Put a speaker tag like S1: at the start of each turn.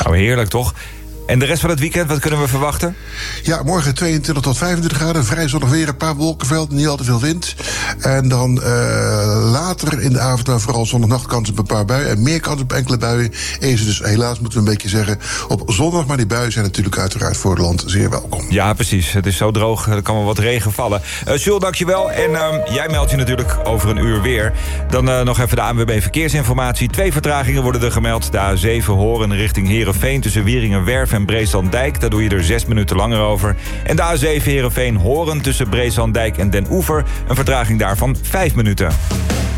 S1: Nou, heerlijk toch? En de rest van het weekend, wat kunnen we verwachten?
S2: Ja, morgen 22 tot 25 graden. Vrij zonnig weer, een paar wolkenvelden, niet al te veel wind. En dan later in de avond, maar vooral zondagnacht, kans op een paar buien. En meer kans op enkele buien. Is dus helaas, moeten we een beetje zeggen, op zondag. Maar die buien zijn natuurlijk uiteraard voor het land zeer welkom.
S1: Ja, precies. Het is zo droog, er kan wel wat regen vallen. Jules, dankjewel. En jij meldt je natuurlijk over een uur weer. Dan nog even de ANWB Verkeersinformatie. 2 vertragingen worden er gemeld. De A7 Horen richting Heerenveen tussen Wieringerwerf en Breeslanddijk. Daar doe je er 6 minuten langer over. En de A7 Heerenveen Horen tussen Breeslanddijk en Den Oever. Een vertraging daarvan 5 minuten.